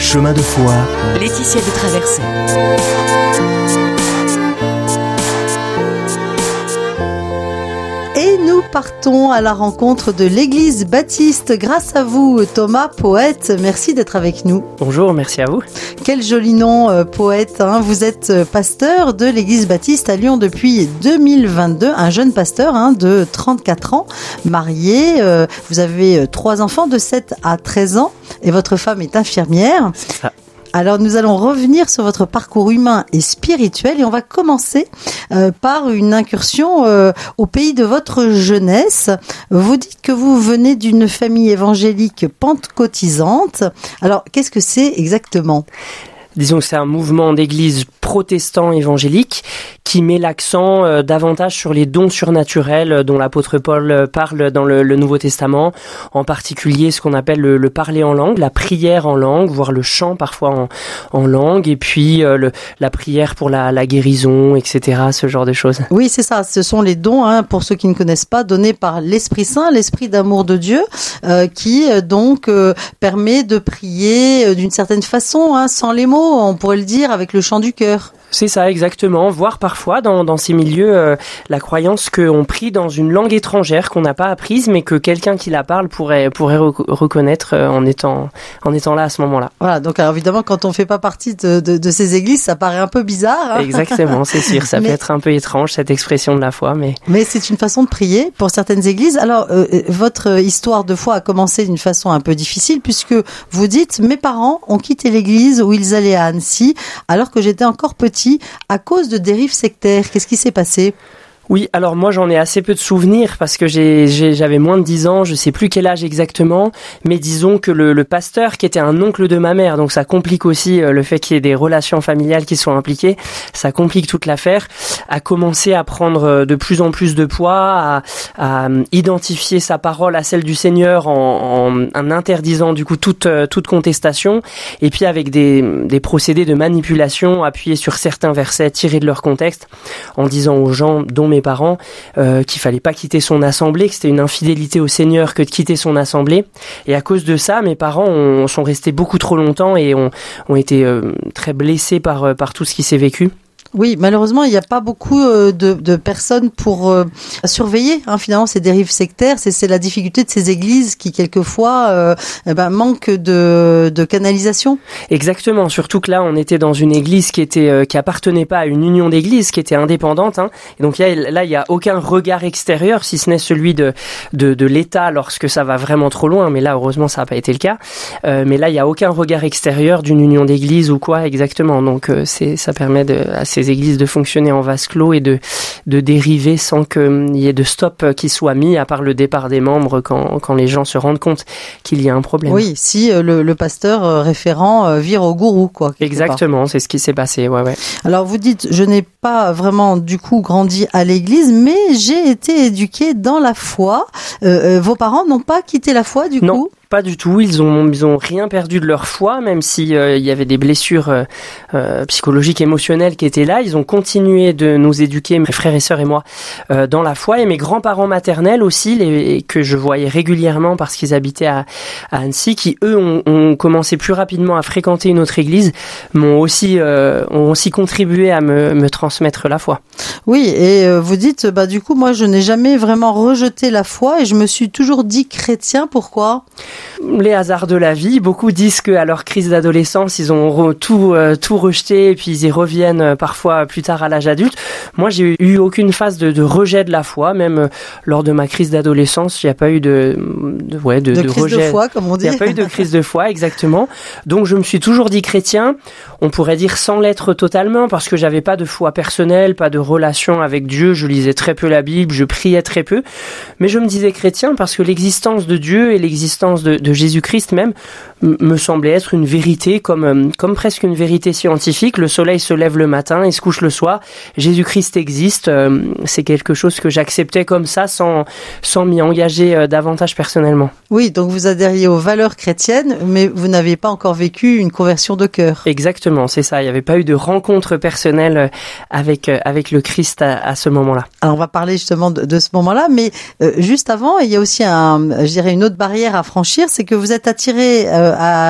Chemin de foi. Laetitia de Traversée. Et nous partons à la rencontre de l'Église baptiste. Grâce à vous, Thomas, poète, merci d'être avec nous. Bonjour, merci à vous. Quel joli nom, poète, hein. Vous êtes pasteur de l'Église baptiste à Lyon depuis 2022, un jeune pasteur de 34 ans, marié. Vous avez 3 enfants de 7 à 13 ans et votre femme est infirmière. C'est ça. Alors nous allons revenir sur votre parcours humain et spirituel et on va commencer par une incursion au pays de votre jeunesse. Vous dites que vous venez d'une famille évangélique pentecôtisante. Alors qu'est-ce que c'est exactement ? Disons que c'est un mouvement d'église protestant évangélique qui met l'accent davantage sur les dons surnaturels dont l'apôtre Paul parle dans le Nouveau Testament, en particulier ce qu'on appelle le parler en langue, la prière en langue, voire le chant parfois en langue, et puis la prière pour la guérison, etc., ce genre de choses. Oui, c'est ça, ce sont les dons, pour ceux qui ne connaissent pas, donnés par l'Esprit Saint, l'Esprit d'amour de Dieu, qui donc permet de prier d'une certaine façon, sans les mots, on pourrait le dire, avec le chant du cœur. C'est ça, exactement. Voire parfois, dans ces milieux, la croyance qu'on prie dans une langue étrangère qu'on n'a pas apprise, mais que quelqu'un qui la parle pourrait reconnaître en étant là à ce moment-là. Voilà, donc alors évidemment, quand on fait pas partie de ces églises, ça paraît un peu bizarre. Exactement, c'est sûr. Ça peut être un peu étrange, cette expression de la foi, mais... Mais c'est une façon de prier pour certaines églises. Alors, votre histoire de foi a commencé d'une façon un peu difficile, puisque vous dites, mes parents ont quitté l'église où ils allaient à Annecy, alors que j'étais encore petit, à cause de dérives sectaires. Qu'est-ce qui s'est passé ? Oui, alors moi j'en ai assez peu de souvenirs parce que j'avais moins de 10 ans, je sais plus quel âge exactement, mais disons que le pasteur qui était un oncle de ma mère, donc ça complique aussi le fait qu'il y ait des relations familiales qui soient impliquées, ça complique toute l'affaire, a commencé à prendre de plus en plus de poids, à identifier sa parole à celle du Seigneur en interdisant du coup toute contestation, et puis avec des procédés de manipulation appuyés sur certains versets tirés de leur contexte, en disant aux gens, dont mes parents, qu'il fallait pas quitter son assemblée, que c'était une infidélité au Seigneur que de quitter son assemblée. Et à cause de ça, mes parents sont restés beaucoup trop longtemps et ont été très blessés par tout ce qui s'est vécu. Oui, malheureusement, il n'y a pas beaucoup de personnes pour surveiller finalement ces dérives sectaires. C'est la difficulté de ces églises qui, quelquefois, manquent de canalisation. Exactement, surtout que là, on était dans une église qui appartenait pas à une union d'églises, qui était indépendante. Et donc là, il n'y a aucun regard extérieur, si ce n'est celui de l'État lorsque ça va vraiment trop loin. Mais là, heureusement, ça n'a pas été le cas. Mais là, il n'y a aucun regard extérieur d'une union d'églises ou quoi, exactement. Donc, ça permet à ces églises de fonctionner en vase clos et de dériver sans qu'il y ait de stop qui soit mis, à part le départ des membres quand les gens se rendent compte qu'il y a un problème. Oui, si le pasteur référent vire au gourou, quoi. Exactement, c'est ce qui s'est passé, ouais. Alors vous dites, je n'ai pas vraiment du coup grandi à l'église, mais j'ai été éduquée dans la foi. Vos parents n'ont pas quitté la foi du coup ? Pas du tout, ils ont rien perdu de leur foi, même si il y avait des blessures psychologiques, émotionnelles qui étaient là. Ils ont continué de nous éduquer, mes frères et sœurs et moi, dans la foi. Et mes grands-parents maternels aussi, que je voyais régulièrement parce qu'ils habitaient à Annecy, qui eux ont commencé plus rapidement à fréquenter une autre église, ont aussi contribué à me transmettre la foi. Oui, et vous dites, du coup, moi je n'ai jamais vraiment rejeté la foi et je me suis toujours dit chrétien. Pourquoi ? Les hasards de la vie. Beaucoup disent qu'à leur crise d'adolescence, ils ont tout rejeté et puis ils y reviennent parfois plus tard à l'âge adulte. Moi, j'ai eu aucune phase de rejet de la foi. Même lors de ma crise d'adolescence, il n'y a pas eu de crise rejet. De foi, comme on dit. Il n'y a pas eu de crise de foi, exactement. Donc, je me suis toujours dit chrétien. On pourrait dire sans l'être totalement parce que j'avais pas de foi personnelle, pas de relation avec Dieu. Je lisais très peu la Bible, je priais très peu. Mais je me disais chrétien parce que l'existence de Dieu et l'existence de Jésus-Christ même me semblait être une vérité comme presque une vérité scientifique. Le soleil se lève le matin et se couche le soir. Jésus-Christ existe. C'est quelque chose que j'acceptais comme ça sans m'y engager davantage personnellement. Oui, donc vous adhériez aux valeurs chrétiennes, mais vous n'aviez pas encore vécu une conversion de cœur. Exactement, c'est ça. Il n'y avait pas eu de rencontre personnelle avec le Christ à ce moment-là. Alors on va parler justement de ce moment-là, mais juste avant, il y a aussi une autre barrière à franchir, c'est que vous êtes attiré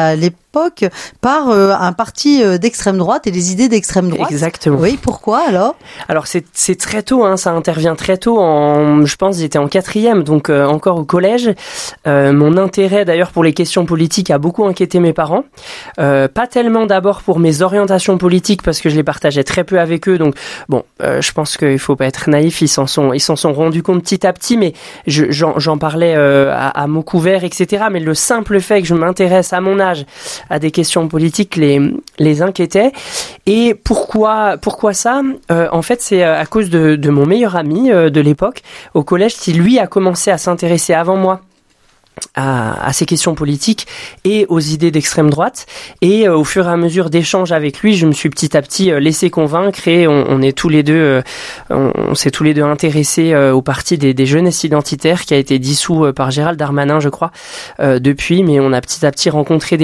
l'époque par un parti d'extrême droite et les idées d'extrême droite. Exactement. Oui, pourquoi alors ? Alors c'est très tôt, ça intervient très tôt. Je pense j'étais en 4e, donc encore au collège. Mon intérêt d'ailleurs pour les questions politiques a beaucoup inquiété mes parents. Pas tellement d'abord pour mes orientations politiques parce que je les partageais très peu avec eux. Donc bon, je pense qu'il faut pas être naïf. Ils s'en sont rendus compte petit à petit, mais j'en parlais à mots couverts, etc. Mais le simple fait que je m'intéresse à mon âge à des questions politiques les inquiétait. Et pourquoi ça ? En fait, c'est à cause de mon meilleur ami de l'époque au collège qui lui a commencé à s'intéresser avant moi à ces questions politiques et aux idées d'extrême droite, et au fur et à mesure d'échanges avec lui, je me suis petit à petit laissé convaincre, et on est tous les deux on s'est tous les deux intéressés au parti des jeunesses identitaires qui a été dissous par Gérald Darmanin, je crois, depuis, mais on a petit à petit rencontré